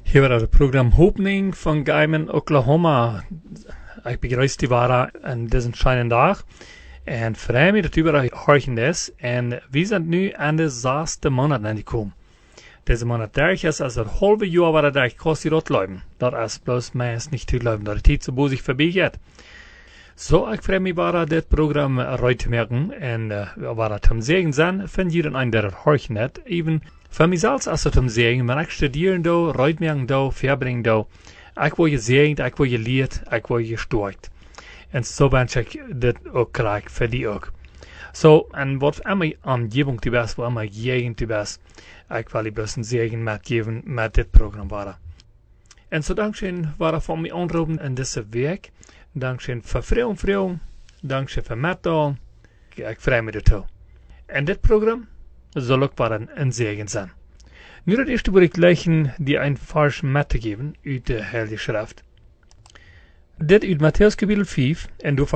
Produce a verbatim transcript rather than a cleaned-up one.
Hier war het programma Opening van Gaiman, Oklahoma. Ik begrüße die Wara an diesem schönen Tag und freue mich, dass ihr überall horchen ist. Und wir sind nu an den sechsten Monat angekommen. Deze Monat durch ist, als das halbe Jahr war durch kostet dort leben. Das ist bloß meist nicht zu leben, da die Zeit so sich vorbeigeht. So, ich freue mich, war das Programm heute merken und uh, war das zum Segen sein, von jedem einen, der das horchen hat, even für mich selbst ist es zum Segen, wenn ich studieren da, heute merken da, verbringen da, ich will gesegnet, ich will gelehrt, ich will gestärkt. Und so wünsche ich das auch gleich für die auch. So, und was immer Umgebung du bist, wo immer Gegend du bist, ich will die bloßen Segen mitgeben, mit dem Programm war. Und so, Dankeschön, war er von mir anrufen in diesem Weg. Dankeschön für Früh Früh. Dankeschön für Mittal. Ich freue mich dazu. Und das Programm soll auch waren ein Segen sein. Nu das erste würde ich gleichen, die ein falsch Mathe geben, uit der Heilige Schrift. Dit uit Matthäus Kapitel vijf, en door